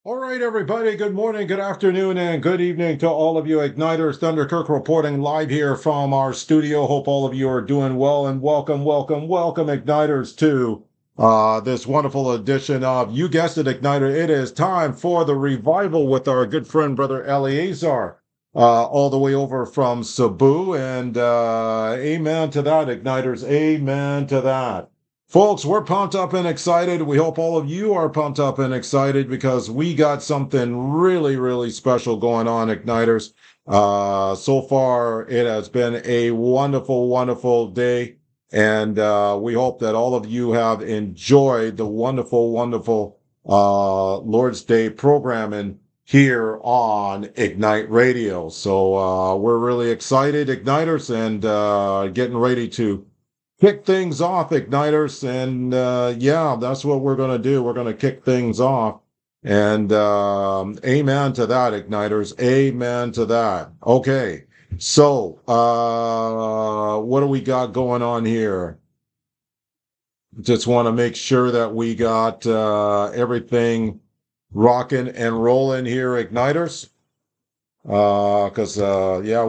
All right, everybody. Good morning, good afternoon, and good evening to all of you Igniters. Thunder Kirk reporting live here from our studio. Hope all of you are doing well, and welcome, Igniters, to this wonderful edition of, you guessed it, Igniter. It is time for the revival with our good friend, Brother Eleazar, all the way over from Cebu. And amen to that, Igniters. Amen to that. Folks, we're pumped up and excited. We hope all of you are pumped up and excited because we got something really, really special going on, Igniters. So far, it has been a wonderful, wonderful day. And we hope that all of you have enjoyed the wonderful, wonderful Lord's Day programming here on Ignite Radio. So we're really excited, Igniters, and getting ready to kick things off, Igniters. And yeah, that's what we're going to do. We're going to kick things off. And amen to that, Igniters. Amen to that. Okay. So, what do we got going on here? Just want to make sure that we got everything rocking and rolling here, Igniters. Because yeah,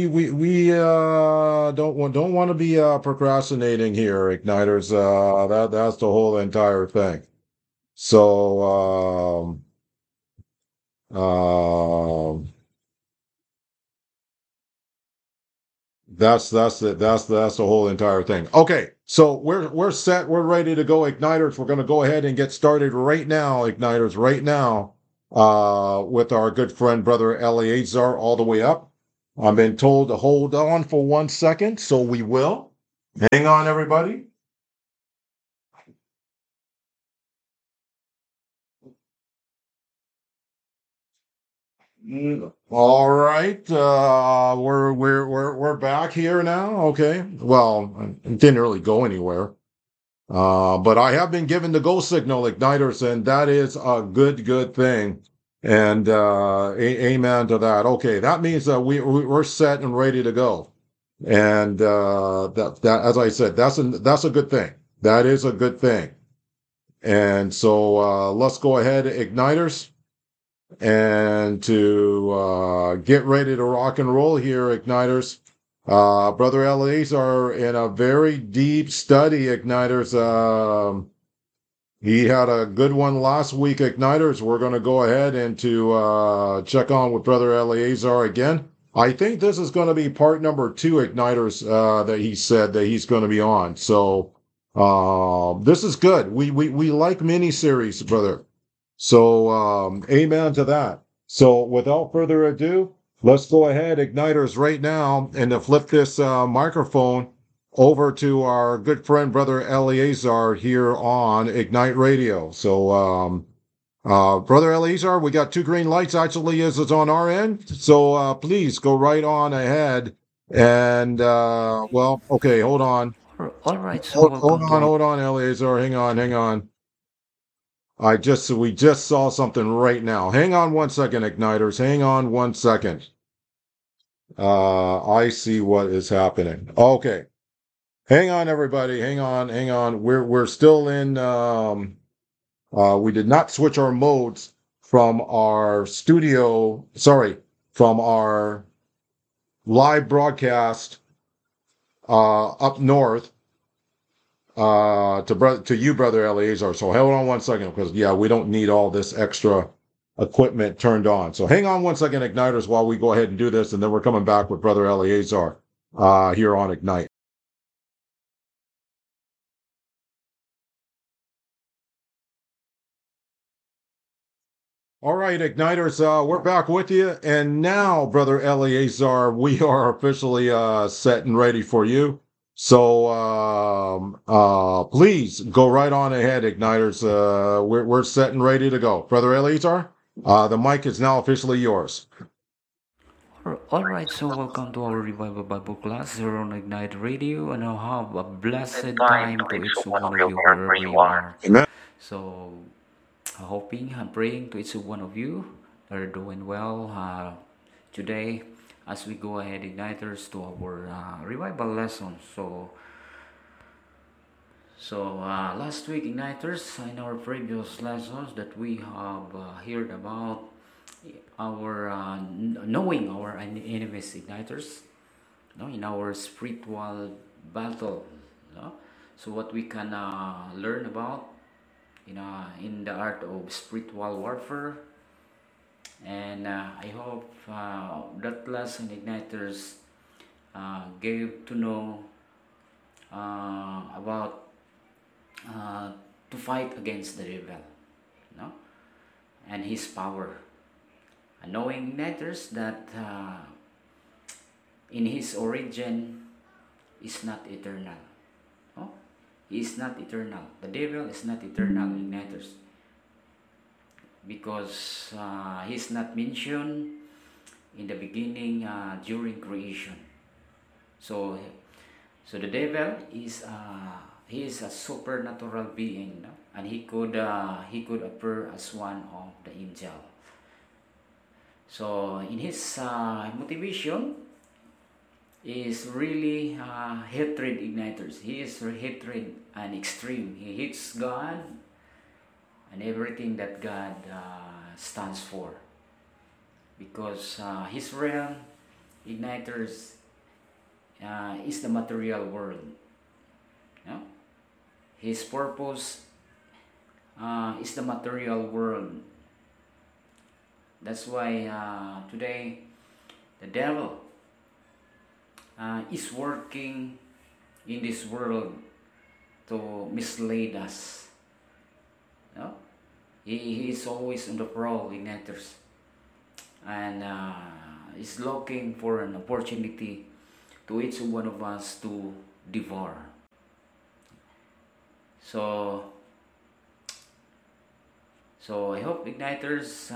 we don't want to be procrastinating here, Igniters. That's the whole entire thing. So that's the whole entire thing. Okay, so we're set. We're ready to go, Igniters. We're going to go ahead and get started right now, Igniters. Right now, with our good friend Brother Eleazar, all the way up. I've been told to hold on for 1 second, so we will. Hang on, everybody. All right, we're back here now. Okay. Well, it didn't really go anywhere. But I have been given the go signal, Igniters, and that is a good thing. And amen to that. Okay, that means that we're set and ready to go. And that as I said, that's a good thing. That is a good thing. And so let's go ahead, Igniters, and to get ready to rock and roll here, Igniters. Brother Eleazar, in a very deep study, Igniters. He had a good one last week, Igniters. We're going to go ahead and to check on with Brother Eleazar again. I think this is going to be part number 2, Igniters, that he said that he's going to be on. So this is good. We like mini-series, brother. So amen to that. So without further ado, let's go ahead, Igniters, right now, and to flip this microphone over to our good friend, Brother Eleazar, here on Ignite Radio. So, Brother Eleazar, we got 2 green lights actually as it's on our end. So, please go right on ahead. And, well, okay, hold on. All right, so welcome to our. Hold on, Eleazar. Hang on. We just saw something right now. Hang on 1 second, Igniters. Hang on 1 second. I see what is happening. Okay. Hang on, everybody. Hang on. We're still in. We did not switch our modes from our studio. Sorry, from our live broadcast up north to you, Brother Eleazar. So hold on 1 second, because yeah, we don't need all this extra equipment turned on. So hang on 1 second, Igniters, while we go ahead and do this, and then we're coming back with Brother Eleazar here on Ignite. All right, Igniters, we're back with you. And now, Brother Eleazar, we are officially set and ready for you. So please go right on ahead, Igniters. We're set and ready to go. Brother Eleazar, the mic is now officially yours. All right, so welcome to our Revival Bible class here on Ignite Radio, and I'll have a blessed time to each one of you wherever you are. Amen. So, hoping and praying to each one of you that are doing well today as we go ahead, Igniters, to our revival lesson. So, Last week, Igniters, in our previous lessons that we have heard about knowing our enemies, Igniters, no, in our spiritual battle. No? So what we can learn about in the art of spiritual warfare, and I hope that lesson, Igniters, gave to know about to fight against the devil, no, and his power, and knowing matters that in his origin is not eternal. No? He is not eternal. The devil is not eternal in matters because he is not mentioned in the beginning during creation. So the devil is he is a supernatural being, no? And he could appear as one of the angel. So in his motivation is really hatred, Igniters. He is hatred and extreme. He hates God and everything that God stands for, because his realm, Igniters, is the material world. No? His purpose is the material world. That's why today the devil is working in this world to mislead us. No? He is always on the prowl, Igniters, and is looking for an opportunity to each one of us to devour. So I hope, Igniters,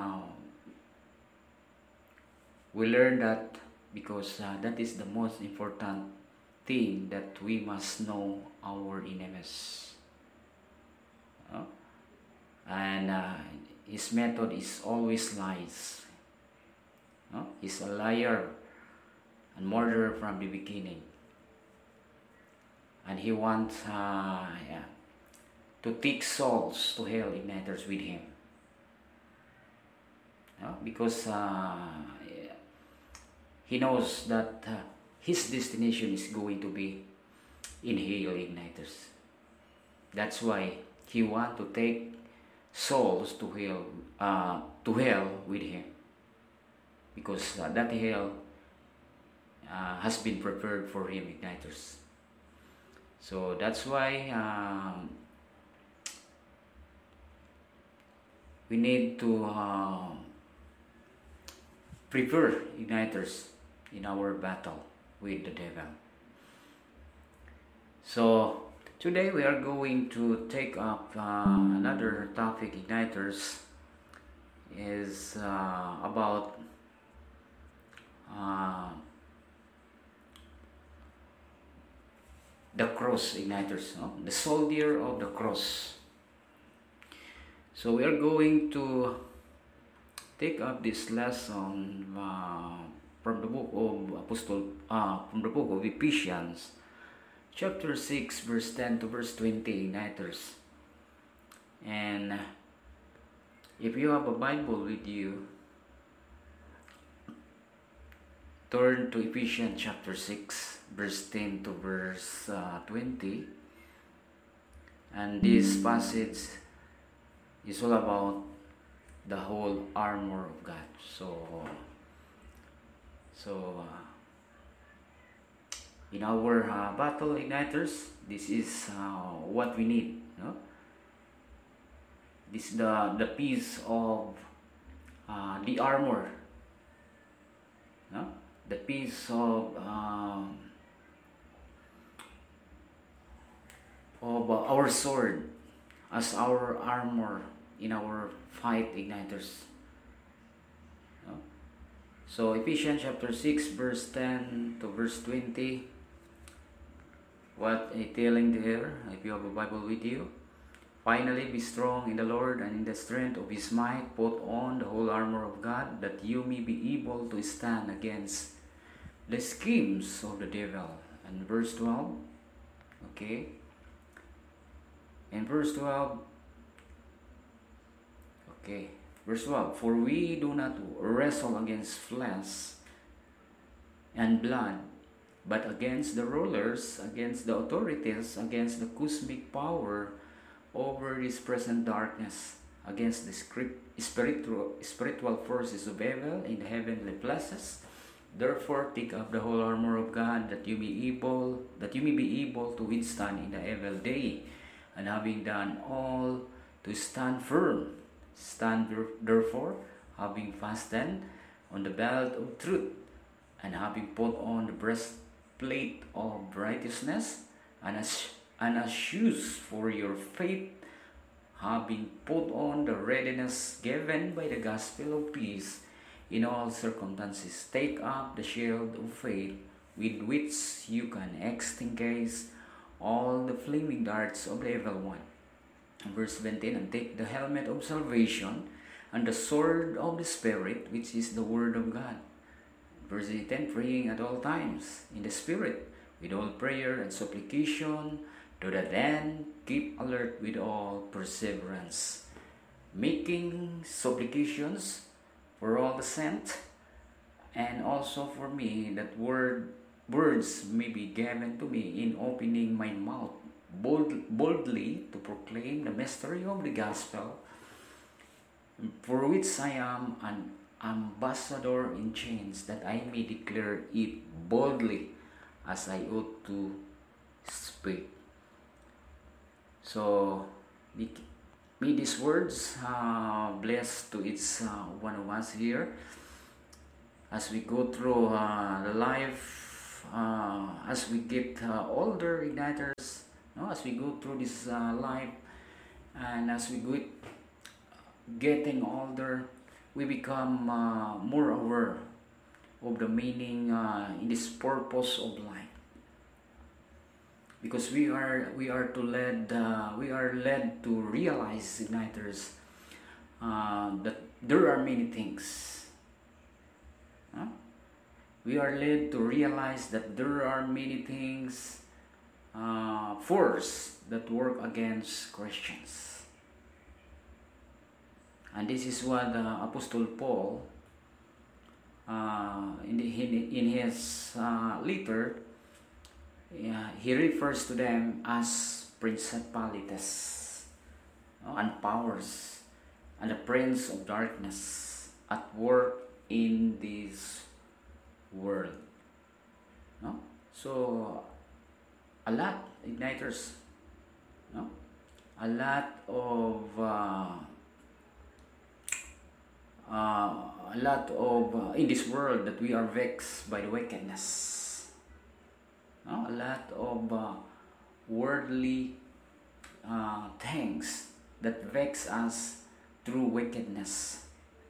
we learn that, because that is the most important thing, that we must know our enemies. And his method is always lies. He's a liar and murderer from the beginning. And he wants to take souls to hell, Igniters, with him. Because he knows that his destination is going to be in hell, Igniters. That's why he wants to take souls to hell with him. Because that hell has been prepared for him, Igniters. So that's why we need to prepare, Igniters, in our battle with the devil. So today we are going to take up another topic, Igniters, is about the cross, Igniters, no? The soldier of the cross. So we are going to take up this lesson from the book of from the book of Ephesians, chapter 6, verse 10 to verse 20, Igniters. And if you have a Bible with you, turn to Ephesians chapter 6, verse 10 to verse 20. And this passage is all about the whole armor of God. So in our battle, Igniters, this is what we need. No? This is the piece of the armor. No? The piece of our sword as our armor in our fight, Igniters. No? So Ephesians chapter 6, verse 10 to verse 20, what I telling there, if you have a Bible with you. Finally, be strong in the Lord and in the strength of his might. Put on the whole armor of God, that you may be able to stand against the schemes of the devil. And verse 12, okay. In verse 12, okay, verse 12, for we do not wrestle against flesh and blood, but against the rulers, against the authorities, against the cosmic power over this present darkness, against the spiritual forces of evil in the heavenly places. Therefore, take up the whole armor of God, that you may be able to withstand in the evil day, and having done all, to stand firm. Stand therefore, having fastened on the belt of truth, and having put on the breastplate of righteousness, and as shoes for your faith, having put on the readiness given by the gospel of peace. In all circumstances, take up the shield of faith, with which you can extinguish all the flaming darts of the evil one. Verse 17, and take the helmet of salvation and the sword of the Spirit, which is the word of God. Verse 18, praying at all times in the Spirit, with all prayer and supplication. To that end, keep alert with all perseverance, making supplications for all the saints, and also for me, that words may be given to me in opening my mouth boldly to proclaim the mystery of the gospel, for which I am an ambassador in chains, that I may declare it boldly as I ought to speak. So, may these words bless to each one of us here as we go through the life, as we get older, igniters, as we go through this life, and as we go getting older, we become more aware of the meaning in this purpose of life. Because we are led to realize, igniters, that there are many things. We are led to realize that there are many things, force that work against Christians. And this is what Apostle Paul, in his letter, he refers to them as principalities and powers and the prince of darkness at work in this world. So a lot, igniters, a lot of in this world that we are vexed by the wickedness. A lot of worldly things that vex us through wickedness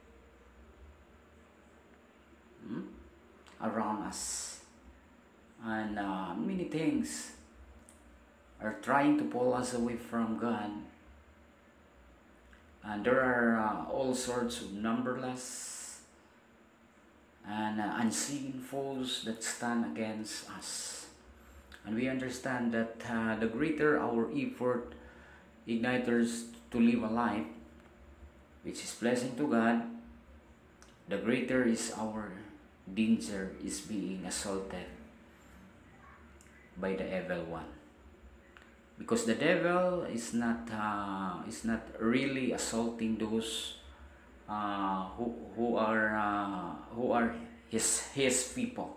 around us, and many things are trying to pull us away from God, and there are all sorts of numberless and unseen foes that stand against us. And we understand that the greater our effort, igniters, to live a life which is pleasing to God, the greater is our danger is being assaulted by the evil one. Because the devil is not really assaulting those who are his people.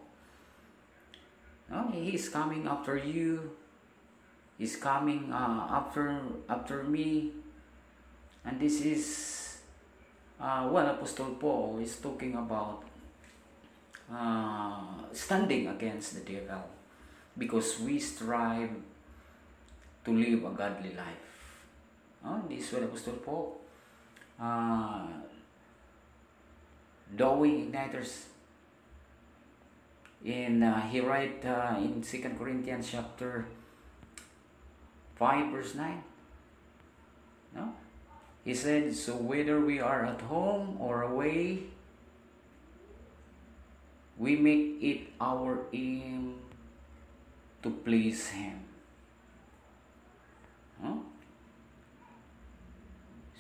He's coming after you. He's coming after me, and this is what Apostle Paul is talking about, standing against the devil, because we strive to live a godly life. This is what Apostle Paul doing, igniters. He write in 2 Corinthians chapter 5 verse 9. He said, so whether we are at home or away, we make it our aim to please Him.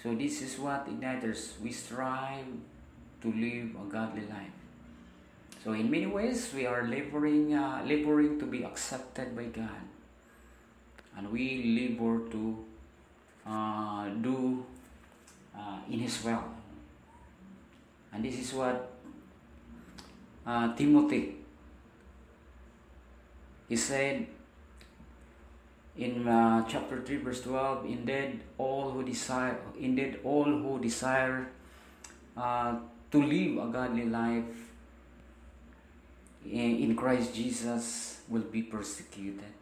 So this is what igniters, we strive to live a godly life. So in many ways, we are laboring to be accepted by God, and we labor to do in His will. And this is what Timothy, he said in chapter 3 verse 12, indeed all who desire to live a godly life in Christ Jesus will be persecuted.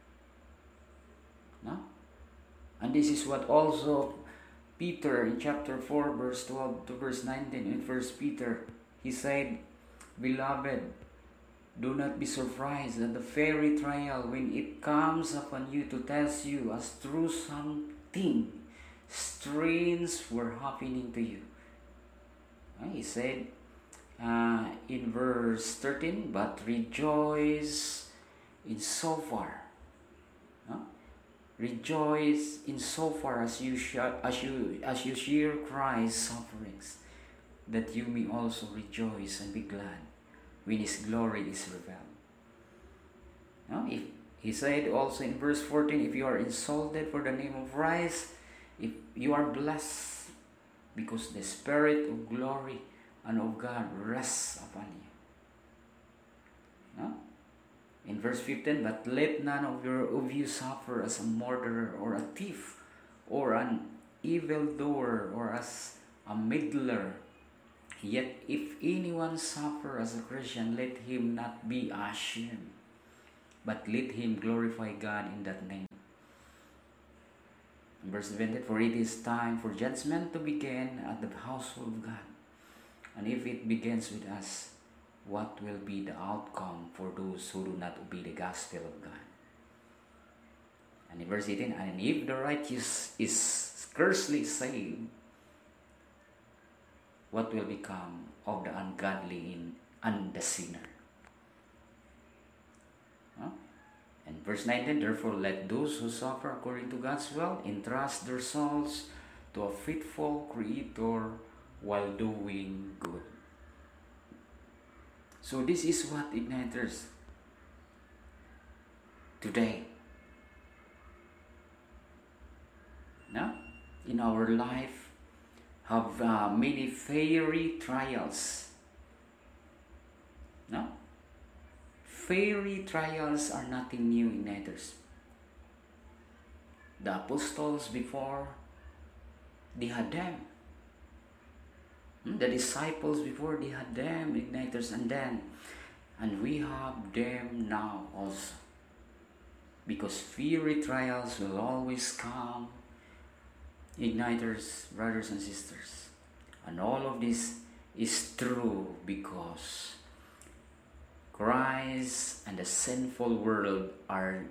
No? And this is what also Peter in chapter 4 verse 12 to verse 19 in 1 Peter, he said, beloved, do not be surprised at the fiery trial when it comes upon you to test you as through something strange were happening to you. He said in verse 13, but rejoice in so far. Rejoice in so far as you share Christ's sufferings, that you may also rejoice and be glad when His glory is revealed. He said also in verse 14, if you are insulted for the name of Christ, if you are blessed, because the Spirit of glory and of God rests upon you. In verse 15, but let none of you suffer as a murderer or a thief or an evildoer or as a meddler. Yet if anyone suffer as a Christian, let him not be ashamed, but let him glorify God in that name. In verse 17, for it is time for judgment to begin at the household of God. And if it begins with us, what will be the outcome for those who do not obey the gospel of God? And in verse 18, and if the righteous is scarcely saved, what will become of the ungodly and the sinner? And verse 19, therefore let those who suffer according to God's will entrust their souls to a faithful Creator while doing good. So this is what igniters today, in our life, have many fiery trials. Fiery trials are nothing new, igniters. The apostles before, they had them. The disciples before, they had them, igniters, and we have them now also. Because fiery trials will always come, igniters, brothers and sisters. And all of this is true because Christ and the sinful world are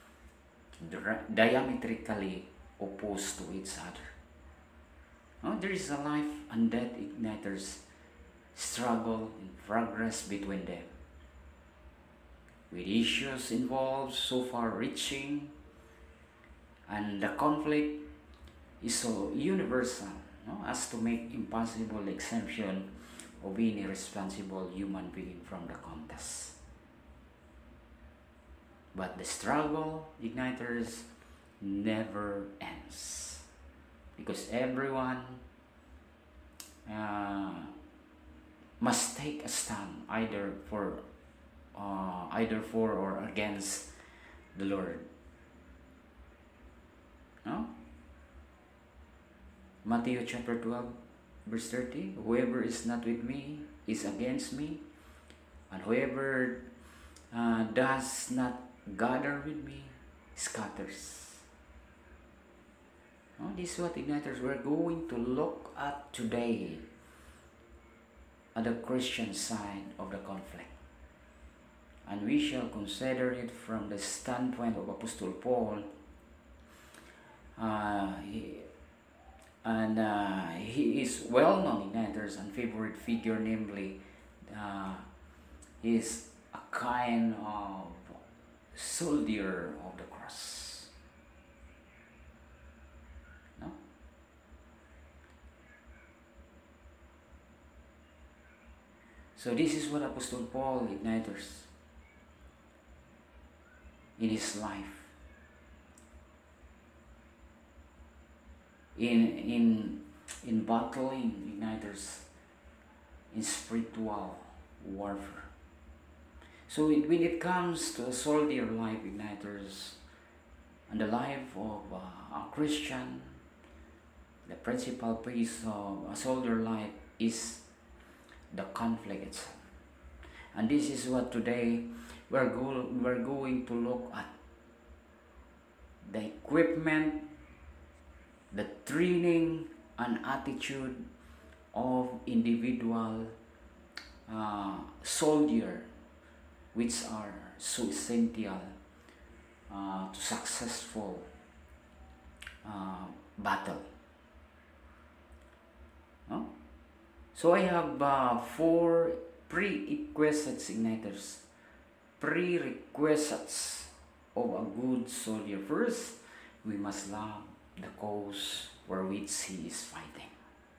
diametrically opposed to each other. There is a life and death, igniters, struggle in progress between them, with issues involved so far reaching, and the conflict is so universal as to make impossible exemption of any responsible human being from the contest. But the struggle, igniters, never ends, because everyone must take a stand either for or against the Lord. Matthew chapter 12 verse 30, whoever is not with me is against me, and whoever does not gather with me scatters. This is what, igniters, we're going to look at today, at the Christian side of the conflict. And we shall consider it from the standpoint of Apostle Paul. He is well known, igniters, and favorite figure, namely, he is a kind of soldier of the cross. So this is what Apostle Paul igniters in his life. In battling igniters in spiritual warfare. So when it comes to a soldier life igniters and the life of a Christian, the principal piece of a soldier life is the conflict itself. And this is what today we're going to look at. The equipment, the training and attitude of individual soldier, which are so essential to successful battle. So I have 4 prerequisites igniters. Prerequisites of a good soldier. First, we must love the cause for which he is fighting.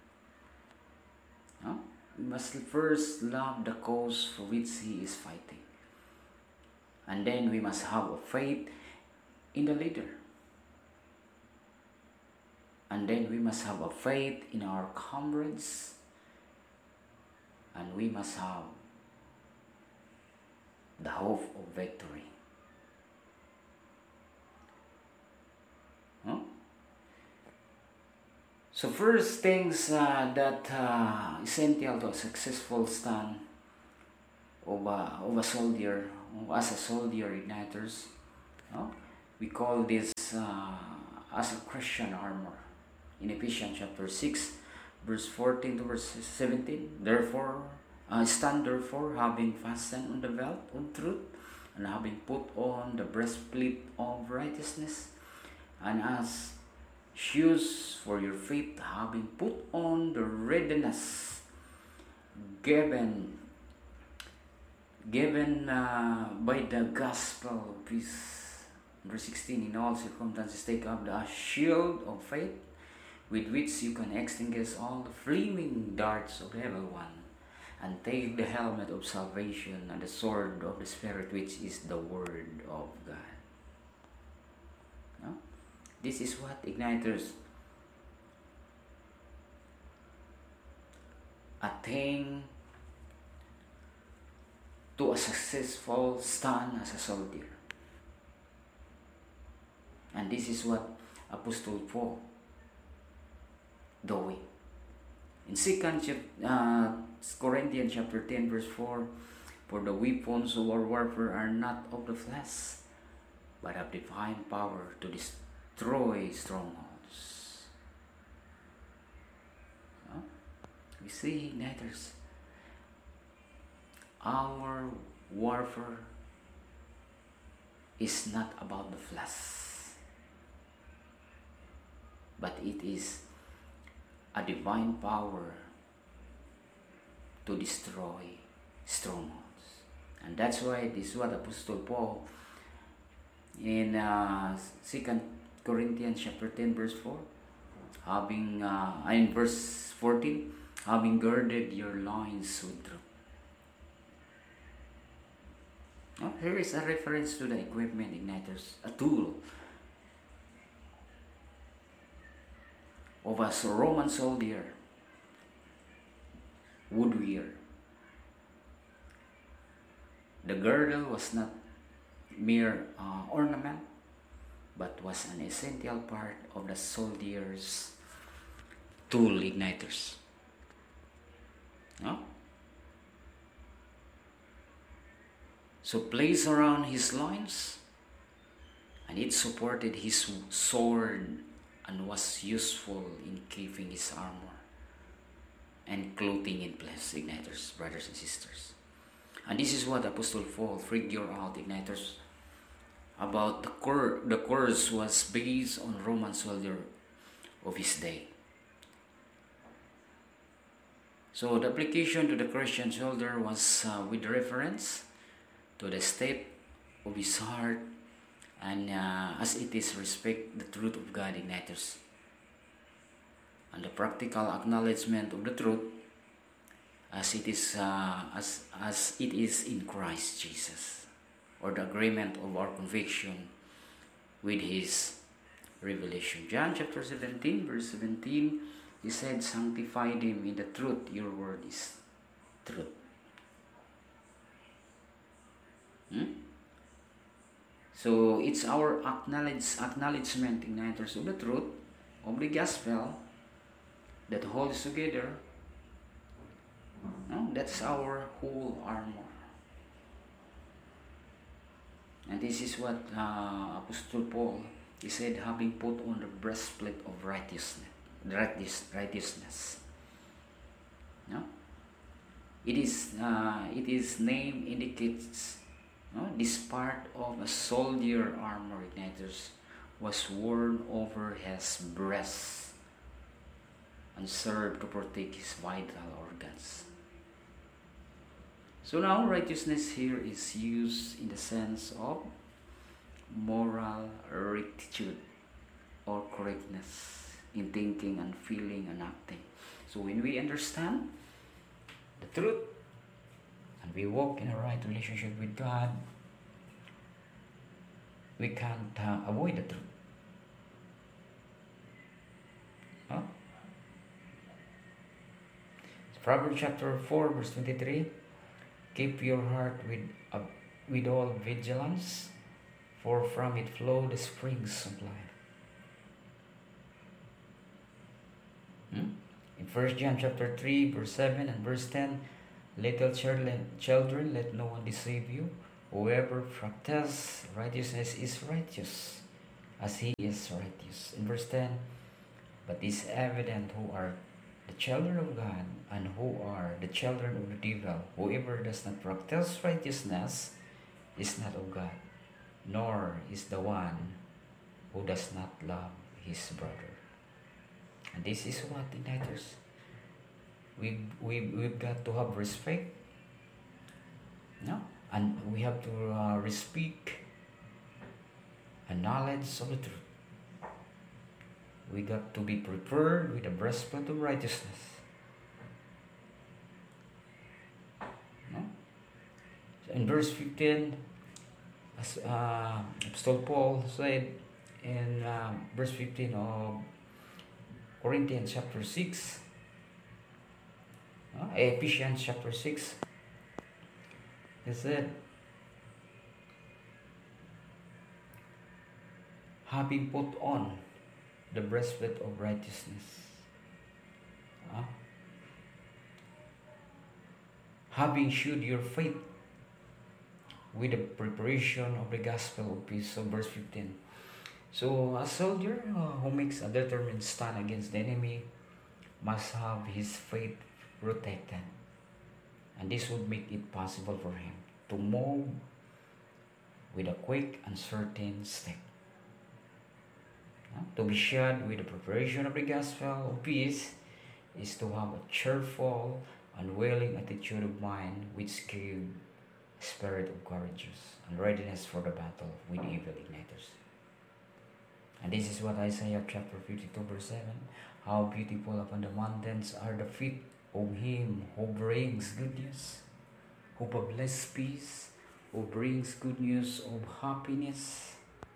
We must first love the cause for which he is fighting. And then we must have a faith in the leader. And then we must have a faith in our comrades. And we must have the hope of victory. So first things that essential to a successful stand of a soldier, as a soldier igniters, we call this as a Christian armor. In Ephesians chapter 6, verse 14 to verse 17, therefore, stand therefore, having fastened on the belt of truth, and having put on the breastplate of righteousness, and as shoes for your feet, having put on the readiness given by the gospel of peace. Verse 16, in all circumstances take up the shield of faith, with which you can extinguish all the flaming darts of the evil one, and take the helmet of salvation and the sword of the Spirit, which is the word of God. This is what igniters attain to a successful stand as a soldier. And this is what Apostle Paul doing. In 2 Corinthians chapter 10 verse 4, for the weapons of our warfare are not of the flesh, but have divine power to destroy strongholds. We see igniters, our warfare is not about the flesh, but it is a divine power to destroy strongholds. And that's why this is what Apostle Paul in 2 Corinthians chapter 10 verse 4, having in verse 14, having girded your loins with truth. Here is a reference to the equipment igniters, a tool of a Roman soldier would wear. The girdle was not mere ornament, but was an essential part of the soldier's tool igniters. So placed around his loins, and it supported his sword and was useful in keeping his armor and clothing in place, igniters, brothers and sisters. And this is what Apostle Paul figured out, igniters, about the course was based on Roman soldier of his day. So the application to the Christian soldier was with reference to the state of his heart, and as it is respect the truth of God, igniters, and the practical acknowledgement of the truth, as it is as it is in Christ Jesus, or the agreement of our conviction with His revelation. John chapter 17, verse 17, He said, "Sanctify them in the truth. Your word is truth." So it's our acknowledgement, igniters, of the truth of the gospel that holds together. No, that's our whole armor. And this is what Apostle Paul, he said, having put on the breastplate of righteousness. No? Its name indicates, no, this part of a soldier armor, igniters, was worn over his breast and served to protect his vital organs. So now righteousness here is used in the sense of moral rectitude or correctness in thinking and feeling and acting. So when we understand the truth and we walk in a right relationship with God, we can't avoid the truth. Huh? Proverbs chapter 4, verse 23. Keep your heart with all vigilance, for from it flow the springs of life. In 1 John chapter 3, verse 7 and verse 10, little children, let no one deceive you. Whoever practices righteousness is righteous, as he is righteous. In verse 10, but it is evident who are the children of God and who are the children of the devil. Whoever does not practice righteousness is not of God, nor is the one who does not love his brother. And this is what, igniters, we've got to have respect, no? And we have to speak a knowledge of the truth. We got to be prepared with the breastplate of righteousness. No? So in verse 15, as Apostle Paul said in verse 15 of Corinthians chapter 6, Ephesians chapter 6, he said, having put on the breastplate of righteousness, having shod your faith with the preparation of the gospel of peace. So verse 15. So a soldier who makes a determined stand against the enemy must have his faith protected. And this would make it possible for him to move with a quick and certain step. To be shod with the preparation of the gospel of peace is to have a cheerful and willing attitude of mind which gives a spirit of courage and readiness for the battle with evil, igniters. And this is what Isaiah chapter 52 verse 7. How beautiful upon the mountains are the feet of him who brings good news, who publishes peace, who brings good news of happiness,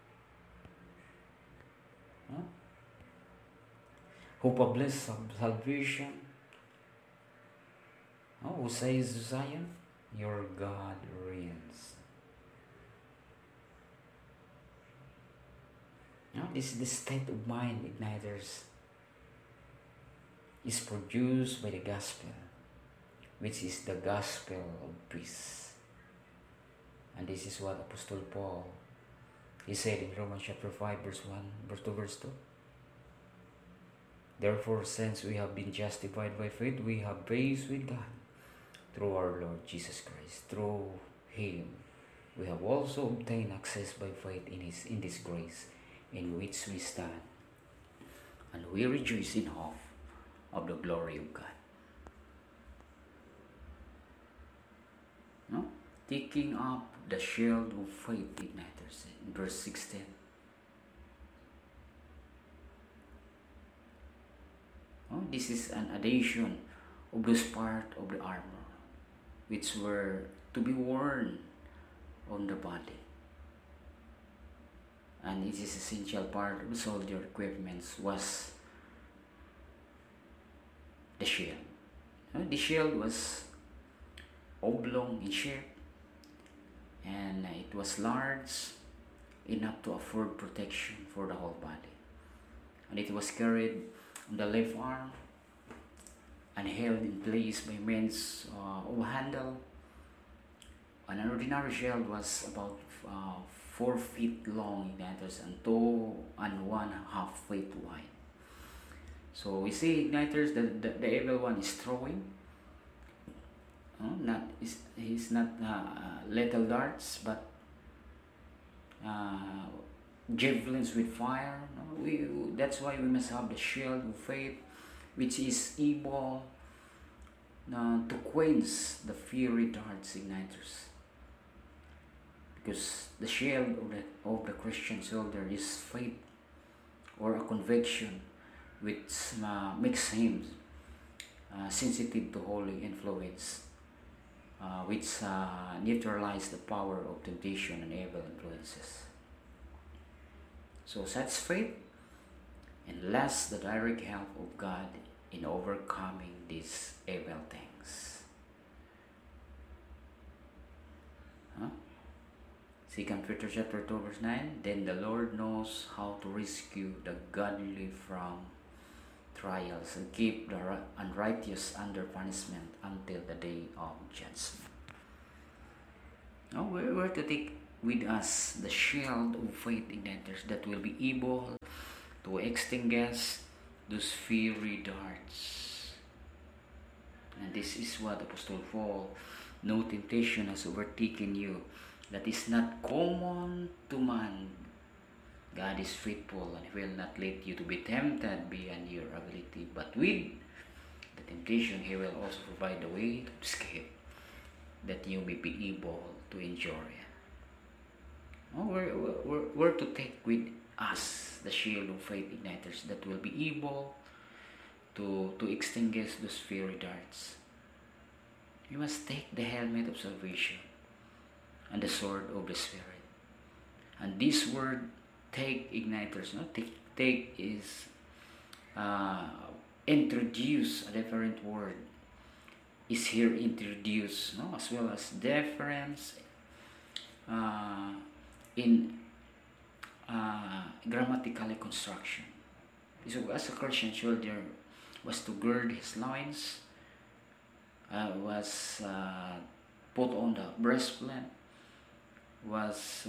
who publishes salvation, who says to Zion, your God reigns. This is the state of mind, igniters, is produced by the gospel, which is the gospel of peace. And this is what Apostle Paul, he said in Romans chapter 5 verse 1, verse 2, verse 2. Therefore, since we have been justified by faith, we have peace with God through our Lord Jesus Christ. Through him we have also obtained access by faith in this grace in which we stand, and we rejoice in hope of the glory of God. No? Taking up the shield of faith, igniters, in verse 16. This is an addition of those part of the armor which were to be worn on the body. And it is essential part of the soldier equipments was the shield. The shield was oblong in shape, and it was large enough to afford protection for the whole body. And it was carried on the left arm and held in place by means of a handle. An ordinary shield was about 4 feet long in diameter and 2.5 feet wide. So we see igniters that the evil one is throwing. He's not lethal darts, but javelins with fire. That's why we must have the shield of faith, which is able to quench the fiery darts igniters. Because the shield of the Christian soldier is faith, or a conviction, which makes him sensitive to holy influence, which neutralize the power of temptation and evil influences. So such faith enlists the direct help of God in overcoming these evil things. 2 Peter chapter 2 verse 9, then the Lord knows how to rescue the godly from trials and keep the unrighteous under punishment until the day of judgment. Now we're to take with us the shield of faith igniters that will be able to extinguish those fiery darts. And this is what Apostle Paul, no temptation has overtaken you that is not common to man. God is faithful and will not let you to be tempted beyond your ability, but with the temptation He will also provide the way to escape, that you may be able to endure it. We're to take with us the shield of faith igniters that will be able to extinguish those fiery darts. You must take the helmet of salvation and the sword of the Spirit. And this word take igniters, take is introduce, a different word is here introduced, as well as difference in grammatical construction. So as a Christian soldier was to gird his loins, was put on the breastplate, was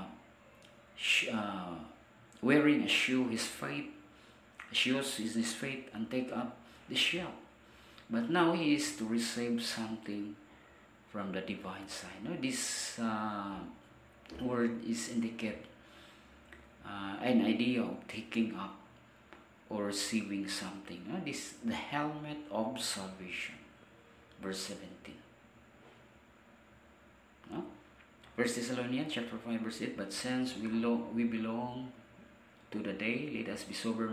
wearing a shoe, shoes is his faith, and take up the shield. But now he is to receive something from the divine side. This word is indicate an idea of taking up or receiving something. This the helmet of salvation, verse 17. 1 Thessalonians chapter 5 verse 8, but since we belong to the day, let us be sober,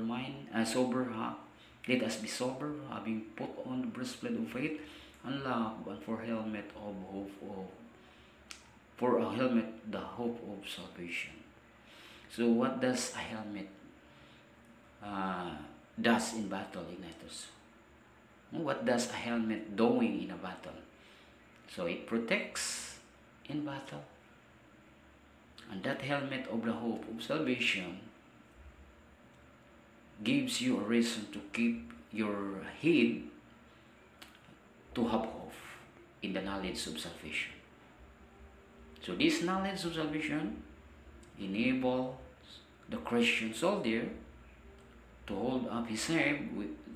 having put on the breastplate of faith and love, and for a helmet the hope of salvation. So what does a helmet does in battle, igniters? What does a helmet doing in a battle? So it protects in battle. And that helmet of the hope of salvation gives you a reason to keep your head to have hope in the knowledge of salvation. So this knowledge of salvation enables the Christian soldier to hold up his head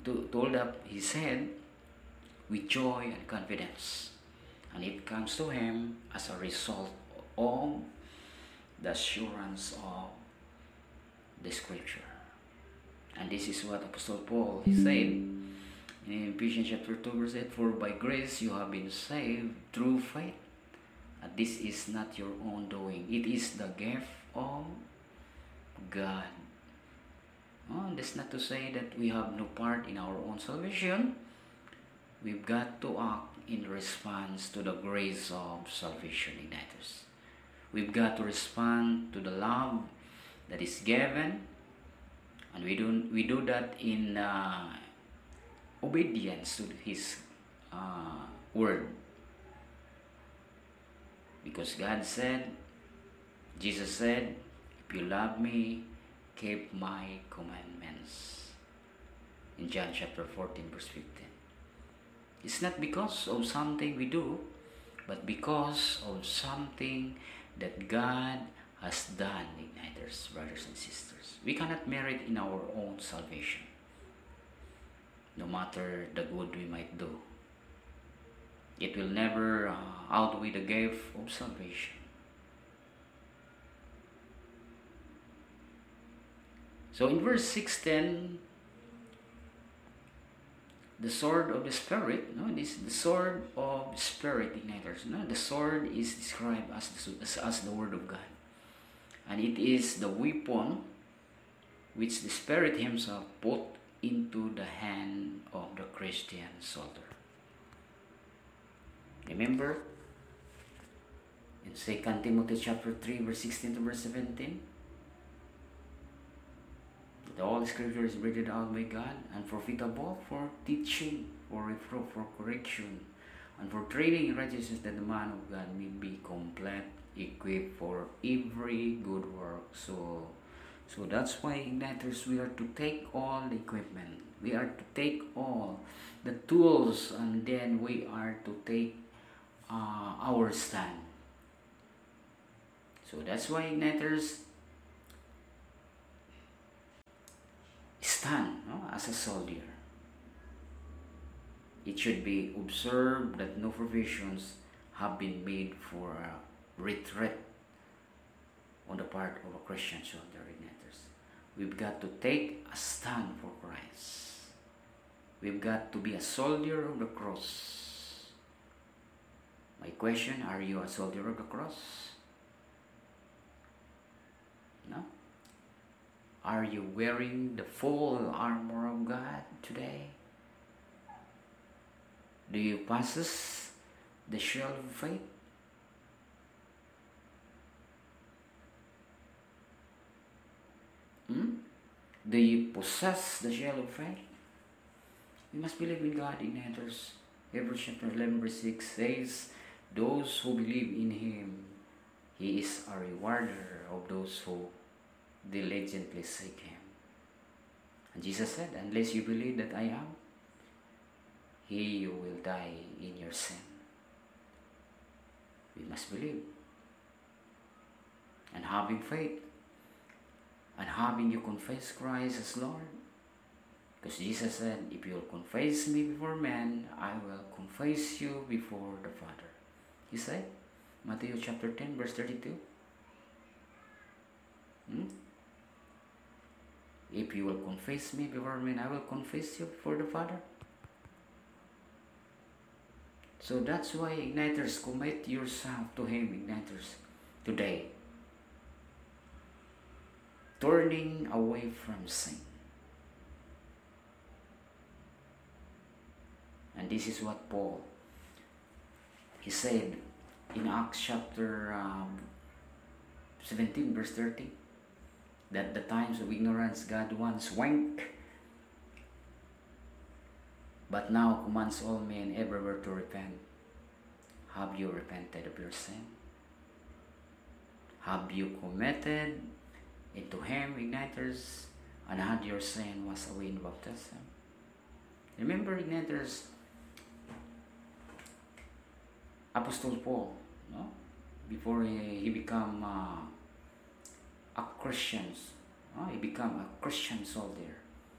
with joy and confidence, and it comes to him as a result of the assurance of the Scripture. And this is what Apostle Paul said in Ephesians chapter 2 verse 8, for by grace you have been saved through faith, and this is not your own doing, it is the gift of God. That's not to say that we have no part in our own salvation, we've got to act in response to the grace of salvation, igniters. We've got to respond to the love that is given, and we do that in obedience to His word. Because God said, Jesus said, if you love me, keep my commandments. In John chapter 14, verse 15. It's not because of something we do, but because of something that God has done, igniters, brothers and sisters. We cannot merit in our own salvation, no matter the good we might do. It will never outweigh the gift of salvation. So in verse 16, the sword of the Spirit, this is the sword of Spirit, igniters. The sword is described as the Word of God. And it is the weapon which the Spirit Himself put into the hand of the Christian soldier. Remember, in 2 Timothy chapter 3, verse 16 to verse 17, that all Scripture is breathed out by God and profitable for teaching, for reproof, for correction, and for training in righteousness, that the man of God may be complete, equipped for every good work. So that's why, igniters, we are to take all the equipment. We are to take all the tools, and then we are to take our stand. So that's why, igniters, stand as a soldier. It should be observed that no provisions have been made for a retreat on the part of a Christian soldier, igniters. We've got to take a stand for Christ. We've got to be a soldier of the cross. My question, are you a soldier of the cross? No? Are you wearing the full armor of God today? Do you possess the shield of faith? Do you possess the shield of faith? We must believe in God, igniters. Hebrews chapter 11 verse 6 says, those who believe in Him, He is a rewarder of those who diligently seek Him. And Jesus said, unless you believe that I am, you will die in your sin. We must believe. And having faith, and having you confess Christ as Lord. Because Jesus said, if you will confess me before men, I will confess you before the Father. He said, Matthew chapter 10 verse 32. If you will confess me before men, I will confess you before the Father. So that's why, igniters, commit yourself to Him, igniters, today. Turning away from sin. And this is what Paul, he said in Acts chapter 17 verse 30, that the times of ignorance God once wanked, but now commands all men everywhere to repent. Have you repented of your sin? Have you committed into Him, igniters, and had your sin washed away in baptism? Remember, igniters, Apostle Paul, before he became a Christian, he became a Christian soldier.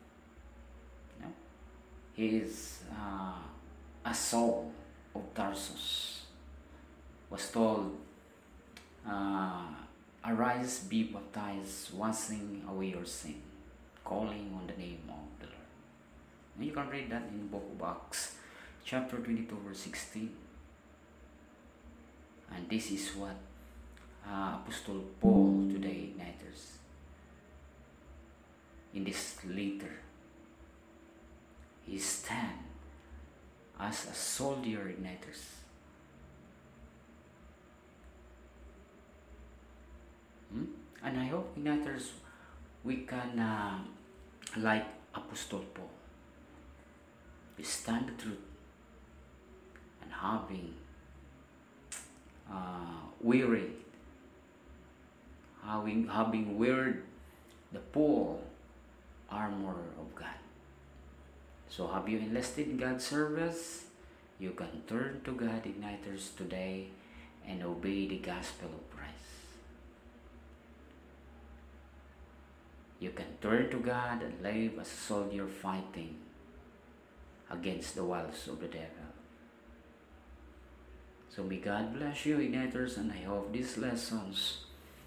He is a Saul of Tarsus. Was told, arise, be baptized, washing away your sin, calling on the name of the Lord. And you can read that in the book of Acts, chapter 22, verse 16. And this is what Apostle Paul today, igniters, in this letter, he stand as a soldier igniters. And I hope igniters we can, like Apostle Paul, we stand the truth and weary, having wearied the full armor of God. So have you enlisted in God's service? You can turn to God igniters today and obey the gospel of Christ. You can turn to God and live as a soldier fighting against the wiles of the devil. So may God bless you, igniters, and I hope these lessons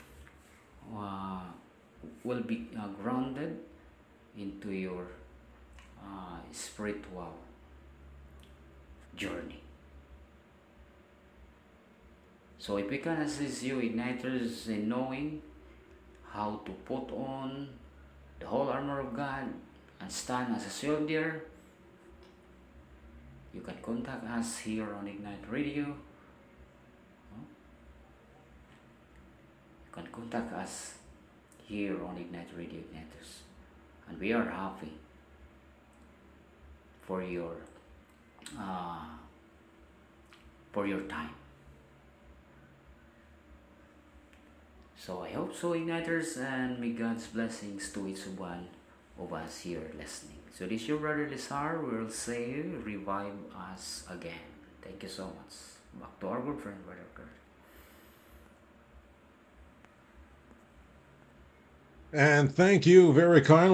will be grounded into your spiritual journey. So if we can assist you, igniters, in knowing how to put on the whole armor of God and stand as a soldier, you can contact us here on Ignite Radio. You can contact us here on Ignite Radio, igniters, and we are happy for your time. So I hope so, igniters, and may God's blessings to each one of us here listening. So this is your brother Lizar will say, revive us again. Thank you so much. Back to our good friend, Brother Kurt. And thank you very kindly.